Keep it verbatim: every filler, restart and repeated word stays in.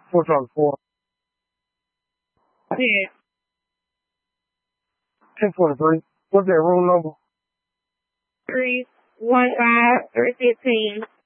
four times four. Yeah. ten twenty-three. What's that room number? Three one five three fifteen.